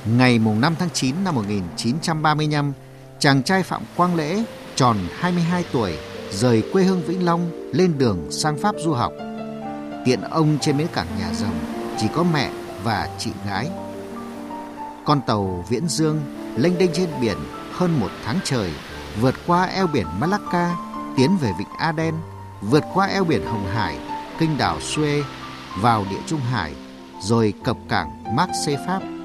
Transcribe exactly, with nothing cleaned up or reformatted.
Ngày năm tháng chín năm một nghìn chín trăm ba mươi lăm, chàng trai Phạm Quang Lễ tròn hai mươi hai tuổi, rời quê hương Vĩnh Long lên đường sang Pháp du học. Tiện ông trên bến cảng Nhà Rồng chỉ có mẹ và chị gái. Con tàu Viễn Dương lênh đênh trên biển hơn một tháng trời, vượt qua eo biển Malacca, tiến về vịnh Aden, vượt qua eo biển Hồng Hải, kinh đảo Suez, vào địa Trung Hải, rồi cập cảng Marseille Pháp.